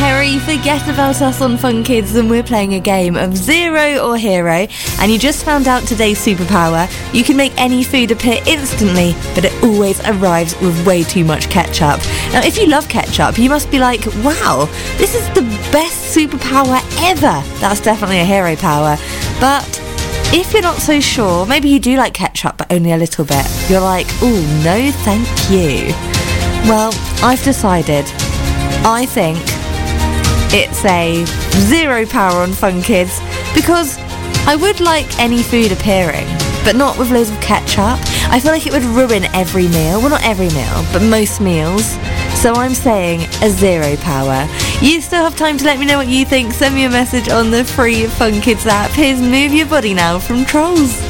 Harry, forget about us on Fun Kids and we're playing a game of Zero or Hero, and you just found out today's superpower. You can make any food appear instantly, but it always arrives with way too much ketchup. Now, if you love ketchup, you must be like, wow, this is the best superpower ever. That's definitely a hero power. But if you're not so sure, maybe you do like ketchup, but only a little bit. You're like, ooh, no thank you. Well, I've decided. I think it's a zero power on Fun Kids, because I would like any food appearing, but not with loads of ketchup. I feel like it would ruin every meal. Well, not every meal, but most meals. So I'm saying a zero power. You still have time to let me know what you think. Send me a message on the free Fun Kids app. Here's Move Your Body Now from Trolls.